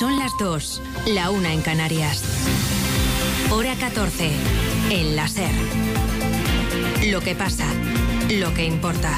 Son las 2, la 1 en Canarias. Hora 14, en la SER. Lo que pasa, lo que importa.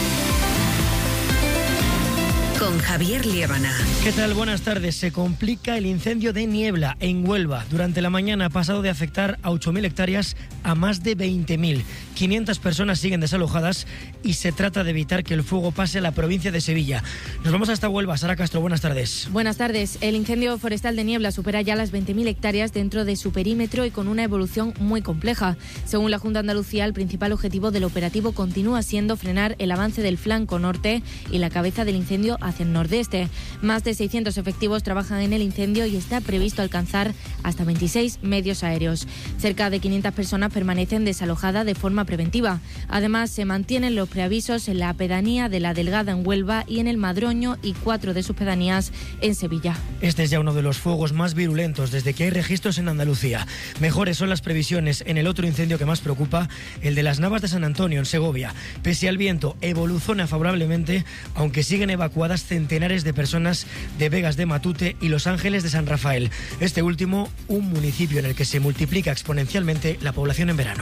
Con Javier Liébana. ¿Qué tal? Buenas tardes. Se complica el incendio de Niebla, en Huelva. Durante la mañana ha pasado de afectar a 8.000 hectáreas a más de 20.000. 500 personas siguen desalojadas y se trata de evitar que el fuego pase a la provincia de Sevilla. Nos vamos hasta Huelva. Sara Castro, buenas tardes. Buenas tardes. El incendio forestal de Niebla supera ya las 20.000 hectáreas dentro de su perímetro y con una evolución muy compleja. Según la Junta de Andalucía, el principal objetivo del operativo continúa siendo frenar el avance del flanco norte y la cabeza del incendio hacia el nordeste. Más de 600 efectivos trabajan en el incendio y está previsto alcanzar hasta 26 medios aéreos. Cerca de 500 personas permanecen desalojadas de forma preventiva. Además, se mantienen los preavisos en la pedanía de La Delgada en Huelva y en el Madroño y 4 de sus pedanías en Sevilla. Este es ya uno de los fuegos más virulentos desde que hay registros en Andalucía. Mejores son las previsiones en el otro incendio que más preocupa, el de las Navas de San Antonio en Segovia. Pese al viento, evoluciona favorablemente, aunque siguen evacuadas centenares de personas de Vegas de Matute y Los Ángeles de San Rafael. Este último, un municipio en el que se multiplica exponencialmente la población en verano.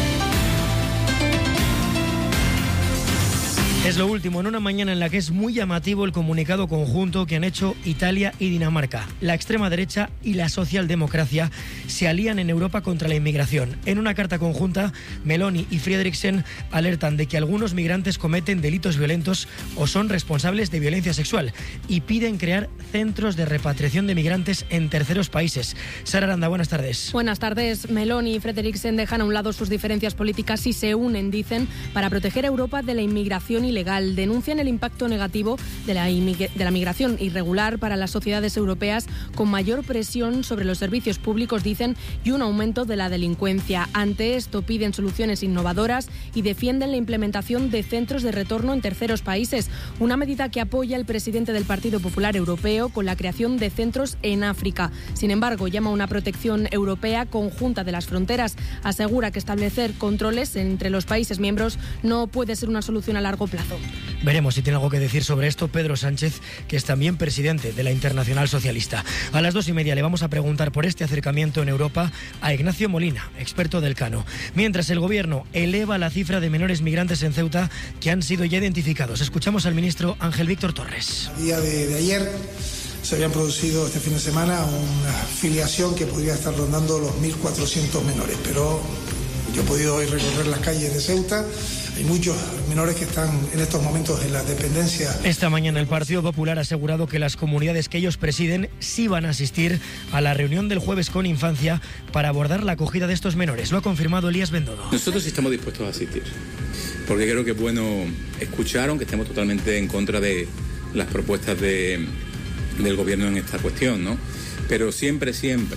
Es lo último en una mañana en la que es muy llamativo el comunicado conjunto que han hecho Italia y Dinamarca. La extrema derecha y la socialdemocracia se alían en Europa contra la inmigración. En una carta conjunta, Meloni y Frederiksen alertan de que algunos migrantes cometen delitos violentos o son responsables de violencia sexual y piden crear centros de repatriación de migrantes en terceros países. Sara Aranda, buenas tardes. Buenas tardes. Meloni y Frederiksen dejan a un lado sus diferencias políticas y se unen, dicen, para proteger a Europa de la inmigración ilegal. Denuncian el impacto negativo de la migración irregular para las sociedades europeas, con mayor presión sobre los servicios públicos, dicen, y un aumento de la delincuencia. Ante esto piden soluciones innovadoras y defienden la implementación de centros de retorno en terceros países, una medida que apoya el presidente del Partido Popular Europeo con la creación de centros en África. Sin embargo, llama a una protección europea conjunta de las fronteras. Asegura que establecer controles entre los países miembros no puede ser una solución a largo plazo. Veremos si tiene algo que decir sobre esto Pedro Sánchez, que es también presidente de la Internacional Socialista. A las 2:30 le vamos a preguntar por este acercamiento en Europa a Ignacio Molina, experto del Cano. Mientras el Gobierno eleva la cifra de menores migrantes en Ceuta que han sido ya identificados. Escuchamos al ministro Ángel Víctor Torres. A día de ayer se habían producido este fin de semana una filiación que podría estar rondando los 1.400 menores, pero yo he podido hoy recorrer las calles de Ceuta. Hay muchos menores que están en estos momentos en la dependencia. Esta mañana el Partido Popular ha asegurado que las comunidades que ellos presiden sí van a asistir a la reunión del jueves con Infancia para abordar la acogida de estos menores. Lo ha confirmado Elías Bendodo. Nosotros estamos dispuestos a asistir, porque creo que es bueno escuchar, aunque estemos totalmente en contra de las propuestas del Gobierno en esta cuestión, ¿no? Pero siempre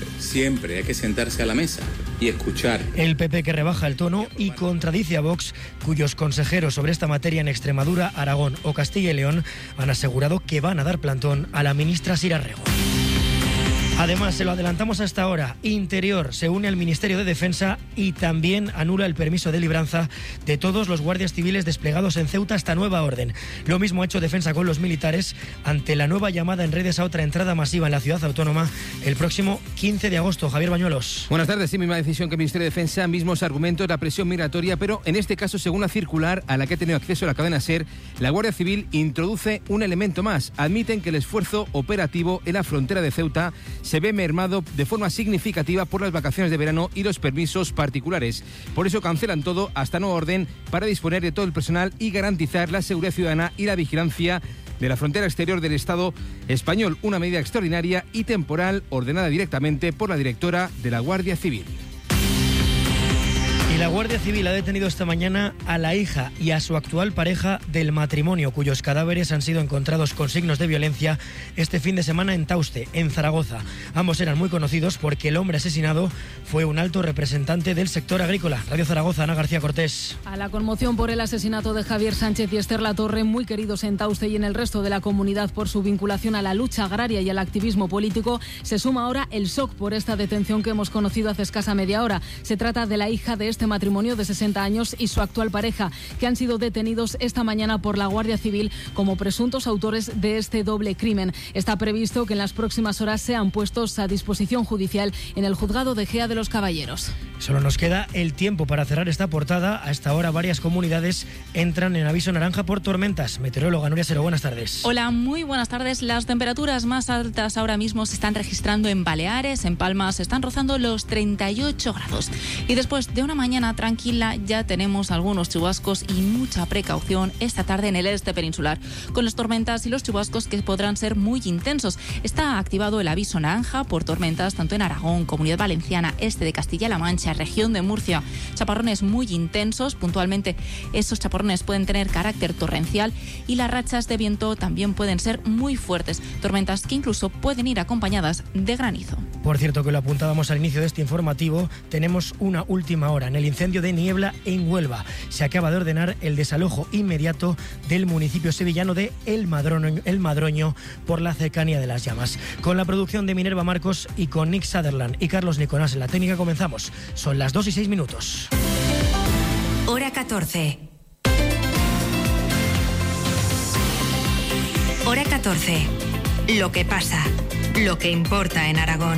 hay que sentarse a la mesa y escuchar. El PP que rebaja el tono y contradice a Vox, cuyos consejeros sobre esta materia en Extremadura, Aragón o Castilla y León han asegurado que van a dar plantón a la ministra Sira Rego. Además, se lo adelantamos hasta ahora, Interior se une al Ministerio de Defensa y también anula el permiso de libranza de todos los guardias civiles desplegados en Ceuta hasta nueva orden. Lo mismo ha hecho Defensa con los militares ante la nueva llamada en redes a otra entrada masiva en la ciudad autónoma el próximo 15 de agosto. Javier Bañuelos. Buenas tardes. Sí, misma decisión que el Ministerio de Defensa, mismos argumentos, la presión migratoria, pero en este caso, según la circular a la que ha tenido acceso la cadena SER, la Guardia Civil introduce un elemento más. Admiten que el esfuerzo operativo en la frontera de Ceuta se ve mermado de forma significativa por las vacaciones de verano y los permisos particulares. Por eso cancelan todo hasta nueva orden para disponer de todo el personal y garantizar la seguridad ciudadana y la vigilancia de la frontera exterior del Estado español. Una medida extraordinaria y temporal ordenada directamente por la directora de la Guardia Civil. Y la Guardia Civil ha detenido esta mañana a la hija y a su actual pareja del matrimonio, cuyos cadáveres han sido encontrados con signos de violencia este fin de semana en Tauste, en Zaragoza. Ambos eran muy conocidos porque el hombre asesinado fue un alto representante del sector agrícola. Radio Zaragoza, Ana García Cortés. A la conmoción por el asesinato de Javier Sánchez y Esther Latorre, muy queridos en Tauste y en el resto de la comunidad por su vinculación a la lucha agraria y al activismo político, se suma ahora el shock por esta detención que hemos conocido hace escasa media hora. Se trata de la hija de este este matrimonio de 60 años y su actual pareja, que han sido detenidos esta mañana por la Guardia Civil como presuntos autores de este doble crimen. Está previsto que en las próximas horas sean puestos a disposición judicial en el juzgado de Gea de los Caballeros. Solo nos queda el tiempo para cerrar esta portada. A esta hora varias comunidades entran en aviso naranja por tormentas. Meteoróloga Nuria Sero, buenas tardes. Hola, muy buenas tardes. Las temperaturas más altas ahora mismo se están registrando en Baleares, en Palma se están rozando los 38 grados. Y después de una mañana tranquila ya tenemos algunos chubascos y mucha precaución esta tarde en el este peninsular, con las tormentas y los chubascos que podrán ser muy intensos. Está activado el aviso naranja por tormentas tanto en Aragón, Comunidad Valenciana, este de Castilla-La Mancha, región de Murcia. Chaparrones muy intensos, puntualmente esos chaparrones pueden tener carácter torrencial y las rachas de viento también pueden ser muy fuertes, tormentas que incluso pueden ir acompañadas de granizo. Por cierto, que lo apuntábamos al inicio de este informativo, tenemos una última hora en el incendio de Niebla en Huelva. Se acaba de ordenar el desalojo inmediato del municipio sevillano de El Madroño por la cercanía de las llamas. Con la producción de Minerva Marcos y con Nick Sutherland y Carlos Nicolás en la técnica comenzamos. Son las 2:06. Hora 14. Hora 14. Lo que pasa, lo que importa en Aragón.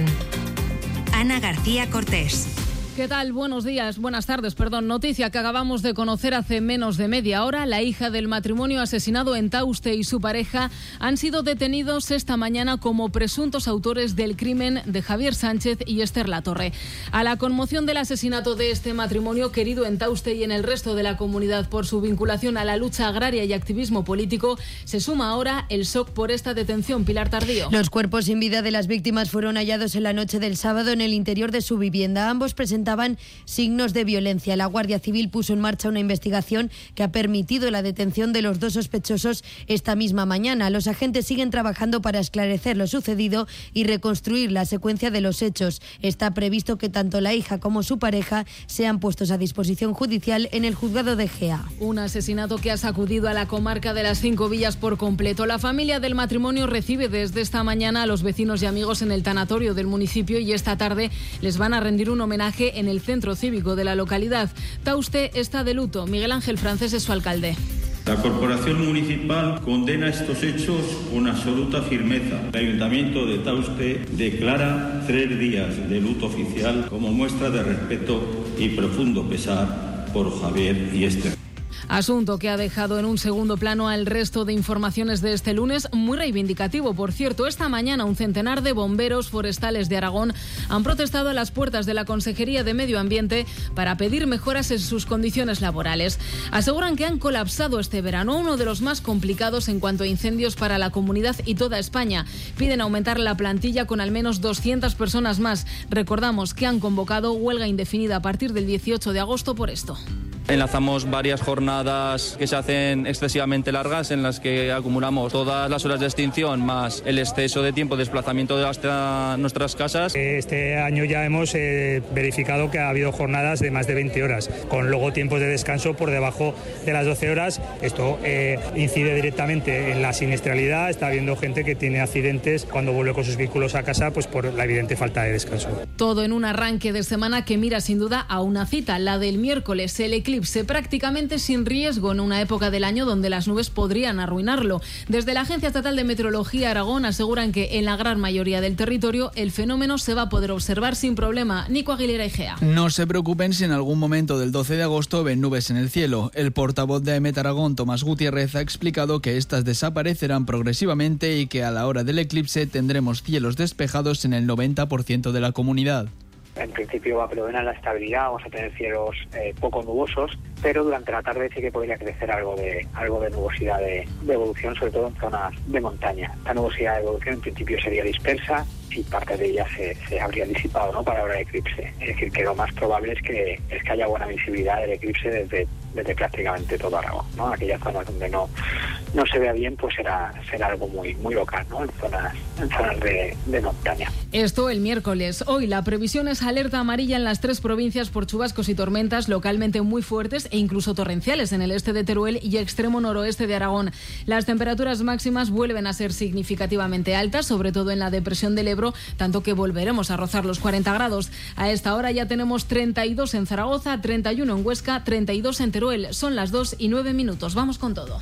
Ana García Cortés. ¿Qué tal? Buenos días, buenas tardes, perdón. Noticia que acabamos de conocer hace menos de media hora. La hija del matrimonio asesinado en Tauste y su pareja han sido detenidos esta mañana como presuntos autores del crimen de Javier Sánchez y Esther Latorre. A la conmoción del asesinato de este matrimonio querido en Tauste y en el resto de la comunidad por su vinculación a la lucha agraria y activismo político, se suma ahora el shock por esta detención. Pilar Tardío. Los cuerpos sin vida de las víctimas fueron hallados en la noche del sábado en el interior de su vivienda. Ambos presentaban signos de violencia. La Guardia Civil puso en marcha una investigación que ha permitido la detención de los dos sospechosos esta misma mañana. Los agentes siguen trabajando para esclarecer lo sucedido y reconstruir la secuencia de los hechos. Está previsto que tanto la hija como su pareja sean puestos a disposición judicial en el juzgado de Gea. Un asesinato que ha sacudido a la comarca de las 5 Villas por completo. La familia del matrimonio recibe desde esta mañana a los vecinos y amigos en el tanatorio del municipio y esta tarde les van a rendir un homenaje en el centro cívico de la localidad. Tauste está de luto. Miguel Ángel Francés es su alcalde. La Corporación Municipal condena estos hechos con absoluta firmeza. El Ayuntamiento de Tauste declara 3 días de luto oficial como muestra de respeto y profundo pesar por Javier y Esther. Asunto que ha dejado en un segundo plano al resto de informaciones de este lunes, muy reivindicativo, por cierto. Esta mañana un centenar de bomberos forestales de Aragón han protestado a las puertas de la Consejería de Medio Ambiente para pedir mejoras en sus condiciones laborales. Aseguran que han colapsado este verano, uno de los más complicados en cuanto a incendios para la comunidad y toda España. Piden aumentar la plantilla con al menos 200 personas más. Recordamos que han convocado huelga indefinida a partir del 18 de agosto por esto. Enlazamos varias jornadas que se hacen excesivamente largas en las que acumulamos todas las horas de extinción más el exceso de tiempo de desplazamiento hasta nuestras casas. Este año ya hemos verificado que ha habido jornadas de más de 20 horas, con luego tiempos de descanso por debajo de las 12 horas. Esto incide directamente en la siniestralidad. Está habiendo gente que tiene accidentes cuando vuelve con sus vehículos a casa pues por la evidente falta de descanso. Todo en un arranque de semana que mira sin duda a una cita, la del miércoles, el eclipse prácticamente sin riesgo en una época del año donde las nubes podrían arruinarlo. Desde la Agencia Estatal de Meteorología Aragón aseguran que en la gran mayoría del territorio el fenómeno se va a poder observar sin problema. Nico Aguilera y Gea. No se preocupen si en algún momento del 12 de agosto ven nubes en el cielo. El portavoz de AEMET Aragón, Tomás Gutiérrez, ha explicado que estas desaparecerán progresivamente y que a la hora del eclipse tendremos cielos despejados en el 90% de la comunidad. En principio va a predominar la estabilidad, vamos a tener cielos poco nubosos, pero durante la tarde sí que podría crecer algo de nubosidad de evolución, sobre todo en zonas de montaña. Esta nubosidad de evolución en principio sería dispersa y parte de ella se habría disipado, ¿no?, para la hora del eclipse. Es decir, que lo más probable es que haya buena visibilidad del eclipse desde desde prácticamente todo Aragón, ¿no? Aquellas zonas donde no se vea bien, pues será algo muy local, ¿no? En zonas de montaña. Esto el miércoles. Hoy la previsión es alerta amarilla en las 3 provincias por chubascos y tormentas localmente muy fuertes e incluso torrenciales en el este de Teruel y extremo noroeste de Aragón. Las temperaturas máximas vuelven a ser significativamente altas, sobre todo en la depresión del Ebro, tanto que volveremos a rozar los 40 grados. A esta hora ya tenemos 32 en Zaragoza, 31 en Huesca, 32 en Teruel. Son las 2:09. Vamos con todo.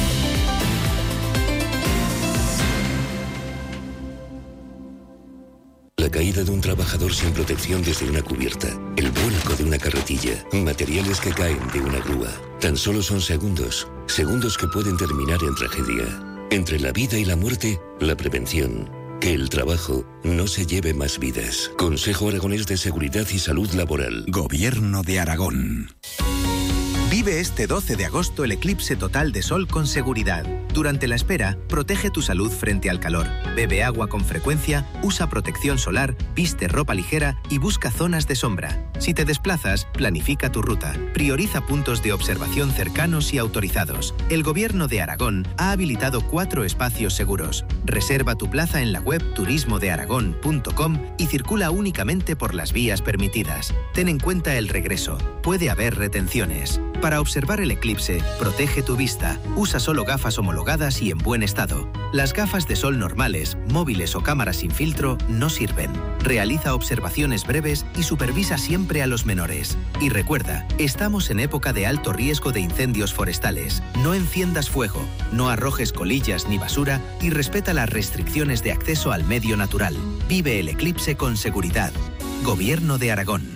La caída de un trabajador sin protección desde una cubierta, el vuelco de una carretilla, materiales que caen de una grúa. Tan solo son segundos que pueden terminar en tragedia. Entre la vida y la muerte, la prevención. Que el trabajo no se lleve más vidas. Consejo Aragonés de Seguridad y Salud Laboral. Gobierno de Aragón. Vive este 12 de agosto el eclipse total de sol con seguridad. Durante la espera, protege tu salud frente al calor. Bebe agua con frecuencia, usa protección solar, viste ropa ligera y busca zonas de sombra. Si te desplazas, planifica tu ruta. Prioriza puntos de observación cercanos y autorizados. El Gobierno de Aragón ha habilitado 4 espacios seguros. Reserva tu plaza en la web turismodearagón.com y circula únicamente por las vías permitidas. Ten en cuenta el regreso. Puede haber retenciones. Para observar el eclipse, protege tu vista. Usa solo gafas homologadas y en buen estado. Las gafas de sol normales, móviles o cámaras sin filtro no sirven. Realiza observaciones breves y supervisa siempre a los menores. Y recuerda, estamos en época de alto riesgo de incendios forestales. No enciendas fuego, no arrojes colillas ni basura y respeta las restricciones de acceso al medio natural. Vive el eclipse con seguridad. Gobierno de Aragón.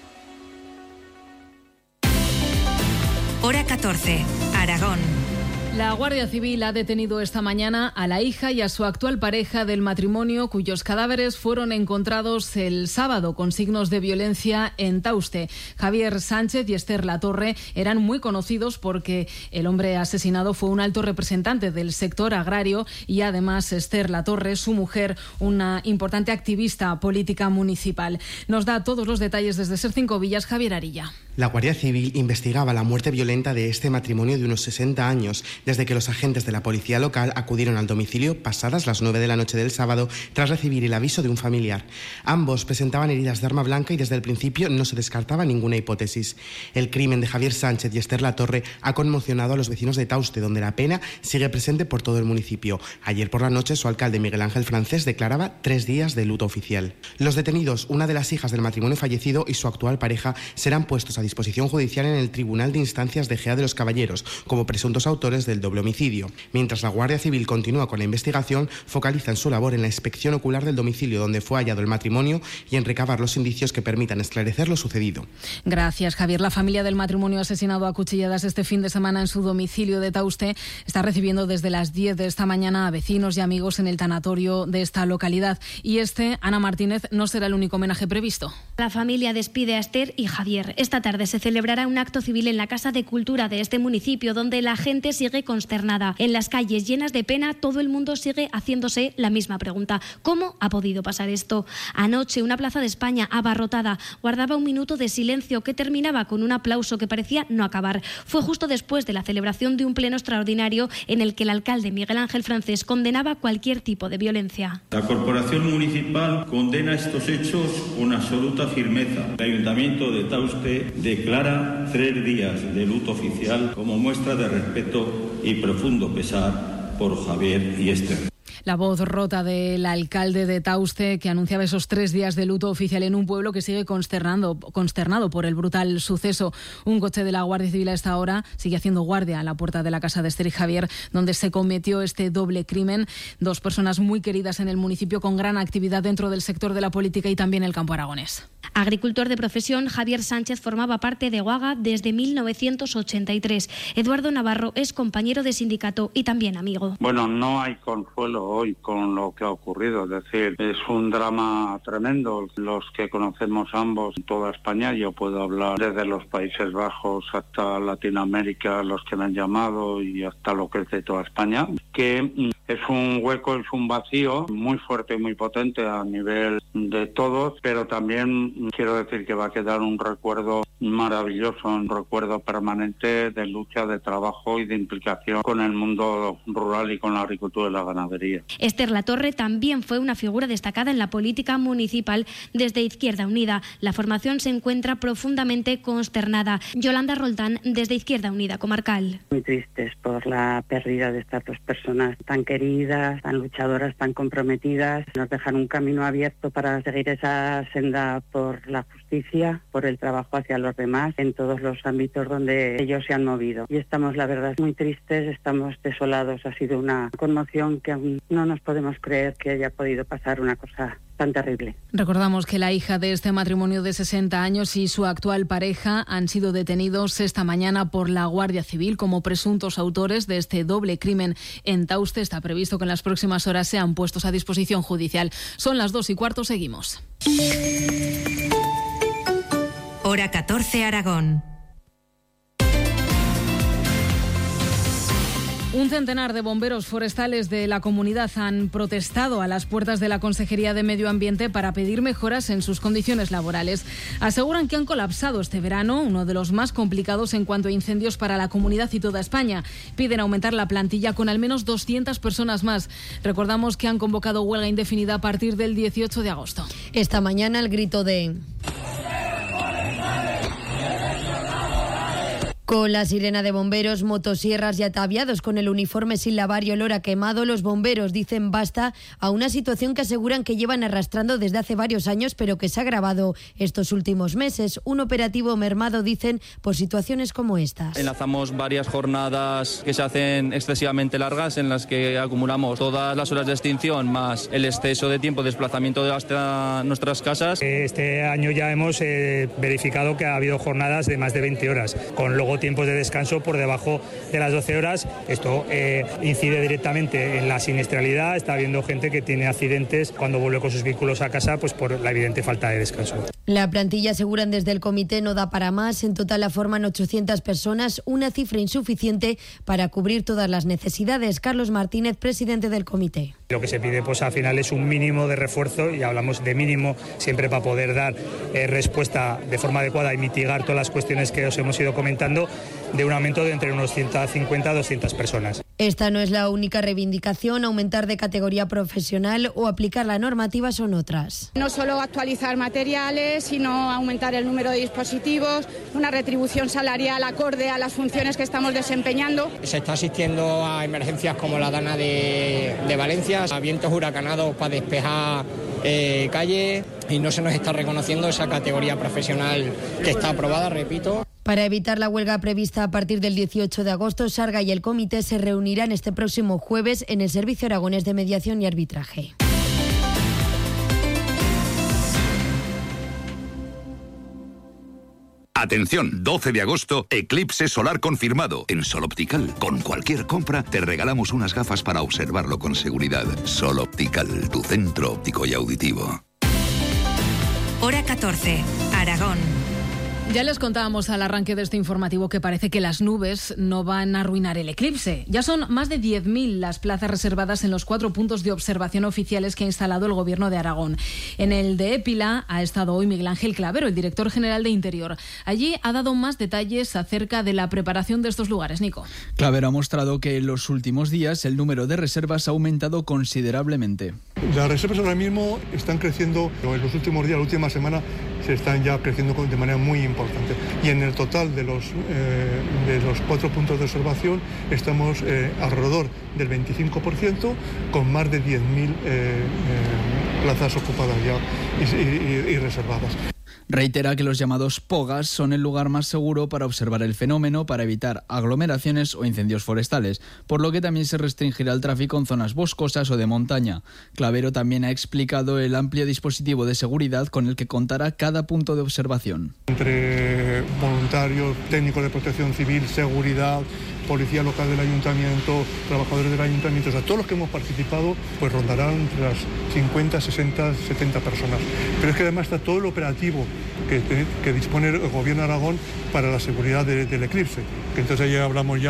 Hora 14, Aragón. La Guardia Civil ha detenido esta mañana a la hija y a su actual pareja del matrimonio, cuyos cadáveres fueron encontrados el sábado con signos de violencia en Tauste. Javier Sánchez y Esther Latorre eran muy conocidos porque el hombre asesinado fue un alto representante del sector agrario y además Esther Latorre, su mujer, una importante activista política municipal. Nos da todos los detalles desde Ser 5 Villas, Javier Arilla. La Guardia Civil investigaba la muerte violenta de este matrimonio de unos 60 años, desde que los agentes de la policía local acudieron al domicilio pasadas las 9 de la noche del sábado tras recibir el aviso de un familiar. Ambos presentaban heridas de arma blanca y desde el principio no se descartaba ninguna hipótesis. El crimen de Javier Sánchez y Esther Latorre ha conmocionado a los vecinos de Tauste, donde la pena sigue presente por todo el municipio. Ayer por la noche su alcalde Miguel Ángel Francés declaraba 3 días de luto oficial. Los detenidos, una de las hijas del matrimonio fallecido y su actual pareja, serán puestos a disposición judicial en el Tribunal de Instancias de Gea de los Caballeros como presuntos autores del doble homicidio. Mientras la Guardia Civil continúa con la investigación, focaliza en su labor en la inspección ocular del domicilio donde fue hallado el matrimonio y en recabar los indicios que permitan esclarecer lo sucedido. Gracias, Javier. La familia del matrimonio asesinado a cuchilladas este fin de semana en su domicilio de Tauste está recibiendo desde las 10 de esta mañana a vecinos y amigos en el tanatorio de esta localidad. Y Ana Martínez, no será el único homenaje previsto. La familia despide a Esther y Javier. Esta tarde se celebrará un acto civil en la Casa de Cultura de este municipio, donde la gente sigue consternada. En las calles llenas de pena, todo el mundo sigue haciéndose la misma pregunta: ¿cómo ha podido pasar esto? Anoche, una plaza de España abarrotada guardaba un minuto de silencio que terminaba con un aplauso que parecía no acabar. Fue justo después de la celebración de un pleno extraordinario en el que el alcalde Miguel Ángel Francés condenaba cualquier tipo de violencia. La Corporación Municipal condena estos hechos con absoluta firmeza. El Ayuntamiento de Tauste declara 3 días de luto oficial como muestra de respeto y profundo pesar por Javier y Esther. La voz rota del alcalde de Tauste, que anunciaba esos 3 días de luto oficial en un pueblo que sigue consternado por el brutal suceso. Un coche de la Guardia Civil a esta hora sigue haciendo guardia a la puerta de la casa de Esther y Javier, donde se cometió este doble crimen. 2 personas muy queridas en el municipio, con gran actividad dentro del sector de la política y también el campo aragonés. Agricultor de profesión, Javier Sánchez formaba parte de Guaga desde 1983. Eduardo Navarro es compañero de sindicato y también amigo. Bueno, no hay consuelo hoy con lo que ha ocurrido, es decir, es un drama tremendo. Los que conocemos ambos en toda España, yo puedo hablar desde los Países Bajos hasta Latinoamérica, los que me han llamado, y hasta lo que es de toda España, que Es un hueco, es un vacío muy fuerte y muy potente a nivel de todos, pero también quiero decir que va a quedar un recuerdo maravilloso, un recuerdo permanente de lucha, de trabajo y de implicación con el mundo rural y con la agricultura y la ganadería. Esther Latorre también fue una figura destacada en la política municipal desde Izquierda Unida. La formación se encuentra profundamente consternada. Yolanda Roldán, desde Izquierda Unida Comarcal. Muy tristes por la pérdida de estas dos personas tan queridas, tan luchadoras, tan comprometidas. Nos dejan un camino abierto para seguir esa senda por la justicia, por el trabajo hacia los demás, en todos los ámbitos donde ellos se han movido. Y estamos, la verdad, muy tristes, estamos desolados. Ha sido una conmoción que aún no nos podemos creer que haya podido pasar una cosa tan terrible. Recordamos que la hija de este matrimonio de 60 años y su actual pareja han sido detenidos esta mañana por la Guardia Civil como presuntos autores de este doble crimen en Tauste. Está previsto que en las próximas horas sean puestos a disposición judicial. Son las 2:15, seguimos. Hora 14, Aragón. Un centenar de bomberos forestales de la comunidad han protestado a las puertas de la Consejería de Medio Ambiente para pedir mejoras en sus condiciones laborales. Aseguran que han colapsado este verano, uno de los más complicados en cuanto a incendios para la comunidad y toda España. Piden aumentar la plantilla con al menos 200 personas más. Recordamos que han convocado huelga indefinida a partir del 18 de agosto. Esta mañana el grito de... Con la sirena de bomberos, motosierras y ataviados con el uniforme sin lavar y olor a quemado, los bomberos dicen basta a una situación que aseguran que llevan arrastrando desde hace varios años, pero que se ha agravado estos últimos meses. Un operativo mermado, dicen, por situaciones como estas. Enlazamos varias jornadas que se hacen excesivamente largas, en las que acumulamos todas las horas de extinción más el exceso de tiempo de desplazamiento hasta nuestras casas. Este año ya hemos verificado que ha habido jornadas de más de 20 horas, con luego tiempos de descanso por debajo de las 12 horas. Esto incide directamente en la siniestralidad. Está habiendo gente que tiene accidentes cuando vuelve con sus vehículos a casa, pues por la evidente falta de descanso. La plantilla, aseguran desde el comité, no da para más. En total la forman 800 personas, una cifra insuficiente para cubrir todas las necesidades. Carlos Martínez, presidente del comité. Lo que se pide pues al final es un mínimo de refuerzo, y hablamos de mínimo siempre para poder dar respuesta de forma adecuada y mitigar todas las cuestiones que os hemos ido comentando, de un aumento de entre unos 150 a 200 personas. Esta no es la única reivindicación. Aumentar de categoría profesional o aplicar la normativa son otras. No solo actualizar materiales, sino aumentar el número de dispositivos, una retribución salarial acorde a las funciones que estamos desempeñando. Se está asistiendo a emergencias como la Dana de Valencia, a vientos huracanados para despejar calle, y no se nos está reconociendo esa categoría profesional que está aprobada, repito. Para evitar la huelga prevista a partir del 18 de agosto, Sarga y el comité se reunirán este próximo jueves en el Servicio Aragonés de Mediación y Arbitraje. Atención, 12 de agosto, eclipse solar confirmado. En Sol Optical, con cualquier compra, te regalamos unas gafas para observarlo con seguridad. Sol Optical, tu centro óptico y auditivo. Hora 14, Aragón. Ya les contábamos al arranque de este informativo que parece que las nubes no van a arruinar el eclipse. Ya son más de 10.000 las plazas reservadas en los 4 puntos de observación oficiales que ha instalado el Gobierno de Aragón. En el de Épila ha estado hoy Miguel Ángel Clavero, el director general de Interior. Allí ha dado más detalles acerca de la preparación de estos lugares. Nico. Clavero ha mostrado que en los últimos días el número de reservas ha aumentado considerablemente. Las reservas ahora mismo están creciendo, en los últimos días, la última semana, se están ya creciendo de manera muy importante. Y en el total de los 4 puntos de observación estamos alrededor del 25%, con más de 10.000 plazas ocupadas ya y reservadas. Reitera que los llamados POGAS son el lugar más seguro para observar el fenómeno, para evitar aglomeraciones o incendios forestales, por lo que también se restringirá el tráfico en zonas boscosas o de montaña. Clavero también ha explicado el amplio dispositivo de seguridad con el que contará cada punto de observación. Entre voluntarios, técnicos de protección civil, seguridad, policía local del ayuntamiento, trabajadores del ayuntamiento, o sea, todos los que hemos participado, pues rondarán entre las 50, 60, 70 personas. Pero es que además está todo el operativo que dispone el Gobierno de Aragón para la seguridad del eclipse, que entonces ya hablamos ya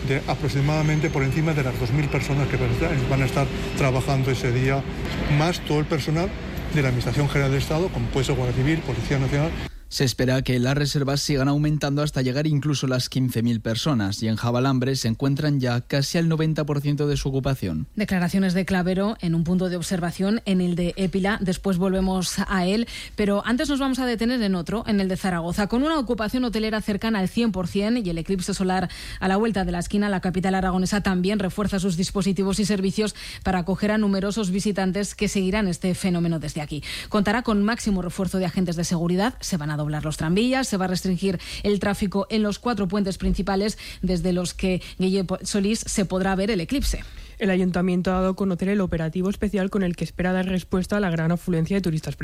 de aproximadamente por encima de las 2.000 personas que van a estar trabajando ese día, más todo el personal de la Administración General del Estado, compuesto Guardia Civil, Policía Nacional. Se espera que las reservas sigan aumentando hasta llegar incluso a las 15.000 personas y en Javalambre se encuentran ya casi al 90% de su ocupación. Declaraciones de Clavero en un punto de observación, en el de Épila. Después volvemos a él, pero antes nos vamos a detener en otro, en el de Zaragoza. Con una ocupación hotelera cercana al 100% y el eclipse solar a la vuelta de la esquina, la capital aragonesa también refuerza sus dispositivos y servicios para acoger a numerosos visitantes que seguirán este fenómeno desde aquí. Contará con máximo refuerzo de agentes de seguridad, se van a doblar los tranvías, se va a restringir el tráfico en los 4 puentes principales desde los que Guille Solís se podrá ver el eclipse. El Ayuntamiento ha dado a conocer el operativo especial con el que espera dar respuesta a la gran afluencia de turistas